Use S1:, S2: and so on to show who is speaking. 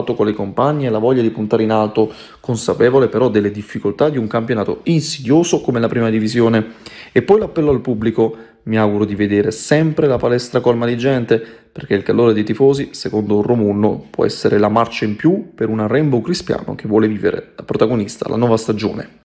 S1: motivato con le compagne e la voglia di puntare in alto, consapevole però delle difficoltà di un campionato insidioso come la prima divisione. E poi l'appello al pubblico: mi auguro di vedere sempre la palestra colma di gente, perché il calore dei tifosi, secondo Romunno, può essere la marcia in più per una Rainbow Crispiano che vuole vivere da protagonista la nuova stagione.